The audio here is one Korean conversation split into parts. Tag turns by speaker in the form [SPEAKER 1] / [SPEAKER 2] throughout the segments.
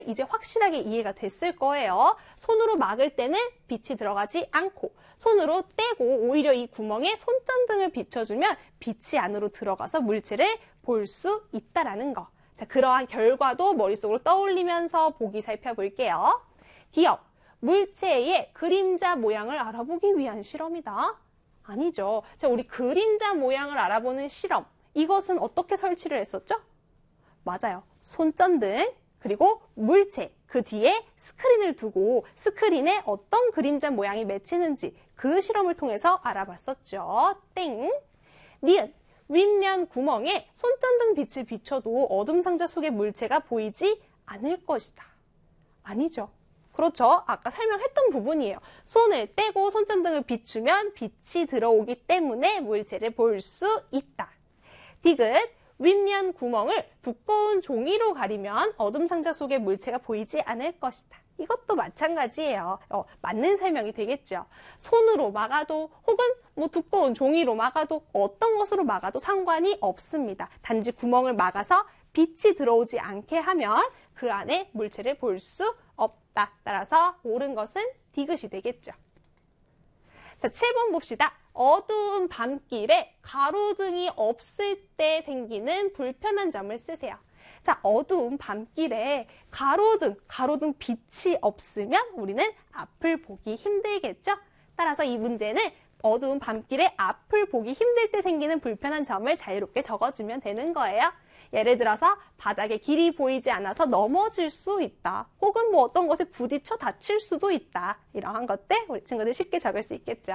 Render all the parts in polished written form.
[SPEAKER 1] 이제 확실하게 이해가 됐을 거예요. 손으로 막을 때는 빛이 들어가지 않고 손으로 떼고 오히려 이 구멍에 손전등을 비춰주면 빛이 안으로 들어가서 물체를 볼 수 있다라는 거. 자, 그러한 결과도 머릿속으로 떠올리면서 보기 살펴볼게요. 기억, 물체의 그림자 모양을 알아보기 위한 실험이다. 아니죠. 자, 우리 그림자 모양을 알아보는 실험. 이것은 어떻게 설치를 했었죠? 맞아요. 손전등, 그리고 물체, 그 뒤에 스크린을 두고 스크린에 어떤 그림자 모양이 맺히는지 그 실험을 통해서 알아봤었죠. 땡. 니은, 윗면 구멍에 손전등 빛을 비춰도 어둠 상자 속의 물체가 보이지 않을 것이다. 아니죠. 그렇죠. 아까 설명했던 부분이에요. 손을 떼고 손전등을 비추면 빛이 들어오기 때문에 물체를 볼 수 있다. 디귿, 윗면 구멍을 두꺼운 종이로 가리면 어둠 상자 속의 물체가 보이지 않을 것이다. 이것도 마찬가지예요. 맞는 설명이 되겠죠. 손으로 막아도 혹은 두꺼운 종이로 막아도 어떤 것으로 막아도 상관이 없습니다. 단지 구멍을 막아서 빛이 들어오지 않게 하면 그 안에 물체를 볼 수 없다. 따라서 옳은 것은 디귿이 되겠죠. 자, 7번 봅시다. 어두운 밤길에 가로등이 없을 때 생기는 불편한 점을 쓰세요. 자, 어두운 밤길에 가로등 빛이 없으면 우리는 앞을 보기 힘들겠죠? 따라서 이 문제는 어두운 밤길에 앞을 보기 힘들 때 생기는 불편한 점을 자유롭게 적어주면 되는 거예요. 예를 들어서 바닥에 길이 보이지 않아서 넘어질 수 있다. 혹은 어떤 것에 부딪혀 다칠 수도 있다. 이러한 것들 우리 친구들 쉽게 적을 수 있겠죠?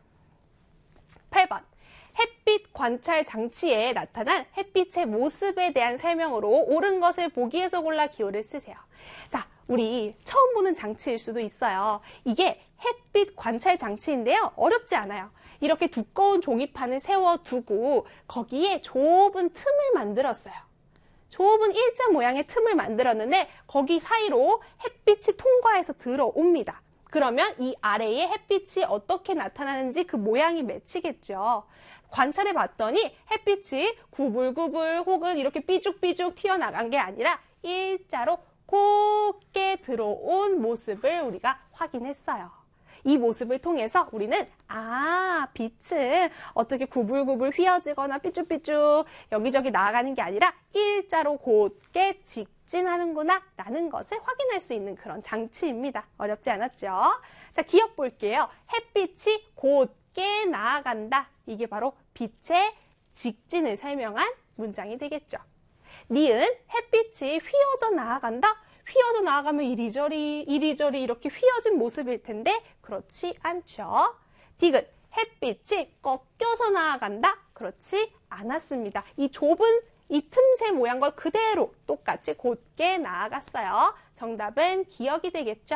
[SPEAKER 1] 8번. 햇빛 관찰 장치에 나타난 햇빛의 모습에 대한 설명으로 옳은 것을 보기에서 골라 기호를 쓰세요. 자, 우리 처음 보는 장치일 수도 있어요. 이게 햇빛 관찰 장치인데요. 어렵지 않아요. 이렇게 두꺼운 종이판을 세워두고 거기에 좁은 틈을 만들었어요. 좁은 일자 모양의 틈을 만들었는데 거기 사이로 햇빛이 통과해서 들어옵니다. 그러면 이 아래에 햇빛이 어떻게 나타나는지 그 모양이 맺히겠죠. 관찰해 봤더니 햇빛이 구불구불 혹은 이렇게 삐죽삐죽 튀어나간 게 아니라 일자로 곱게 들어온 모습을 우리가 확인했어요. 이 모습을 통해서 우리는 빛은 어떻게 구불구불 휘어지거나 삐쭉삐쭉 여기저기 나아가는 게 아니라 일자로 곧게 직진하는구나 라는 것을 확인할 수 있는 그런 장치입니다. 어렵지 않았죠? 자, 기억 볼게요. 햇빛이 곧게 나아간다. 이게 바로 빛의 직진을 설명한 문장이 되겠죠. 니은, 햇빛이 휘어져 나아간다. 휘어져 나아가면 이리저리 이렇게 휘어진 모습일 텐데 그렇지 않죠. 디귿, 햇빛이 꺾여서 나아간다. 그렇지 않았습니다. 이 좁은 이 틈새 모양과 그대로 똑같이 곧게 나아갔어요. 정답은 기억이 되겠죠.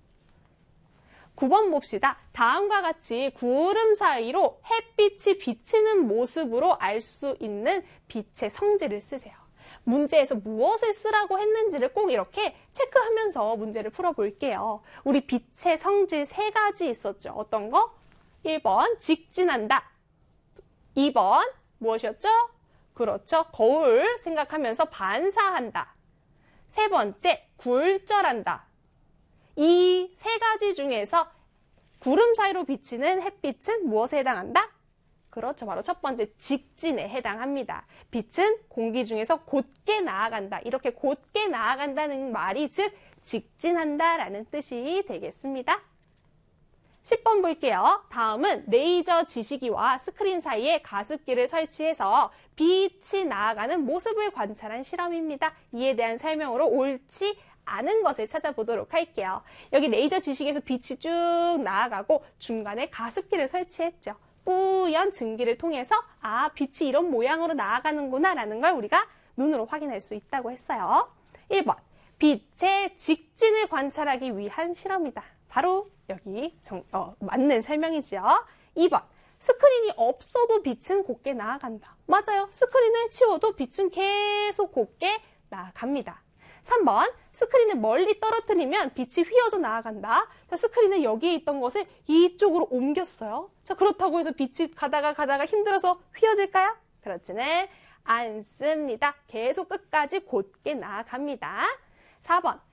[SPEAKER 1] 9번 봅시다. 다음과 같이 구름 사이로 햇빛이 비치는 모습으로 알 수 있는 빛의 성질을 쓰세요. 문제에서 무엇을 쓰라고 했는지를 꼭 이렇게 체크하면서 문제를 풀어볼게요. 우리 빛의 성질 3가지 있었죠. 어떤 거? 1번 직진한다. 2번 무엇이었죠? 그렇죠. 거울 생각하면서 반사한다. 3번째 굴절한다. 이 3가지 중에서 구름 사이로 비치는 햇빛은 무엇에 해당한다? 그렇죠. 바로 첫 번째 직진에 해당합니다. 빛은 공기 중에서 곧게 나아간다. 이렇게 곧게 나아간다는 말이 즉 직진한다라는 뜻이 되겠습니다. 10번 볼게요. 다음은 레이저 지시기와 스크린 사이에 가습기를 설치해서 빛이 나아가는 모습을 관찰한 실험입니다. 이에 대한 설명으로 옳지 않은 것을 찾아보도록 할게요. 여기 레이저 지시기에서 빛이 쭉 나아가고 중간에 가습기를 설치했죠. 뿌연 증기를 통해서 빛이 이런 모양으로 나아가는구나 라는 걸 우리가 눈으로 확인할 수 있다고 했어요. 1번, 빛의 직진을 관찰하기 위한 실험이다. 바로 여기 맞는 설명이죠. 2번, 스크린이 없어도 빛은 곧게 나아간다. 맞아요. 스크린을 치워도 빛은 계속 곧게 나아갑니다. 3번, 스크린을 멀리 떨어뜨리면 빛이 휘어져 나아간다. 자, 스크린은 여기에 있던 것을 이쪽으로 옮겼어요. 자, 그렇다고 해서 빛이 가다가 힘들어서 휘어질까요? 그렇지는 않습니다. 계속 끝까지 곧게 나아갑니다. 4번,